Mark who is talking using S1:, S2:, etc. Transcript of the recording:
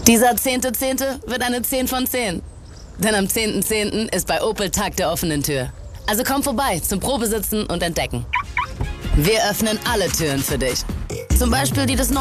S1: Dieser 10.10. wird eine 10 von 10. Denn am 10.10. ist bei Opel Tag der offenen Tür. Also komm vorbei zum Probesitzen und Entdecken. Wir öffnen alle Türen für dich. Zum Beispiel die des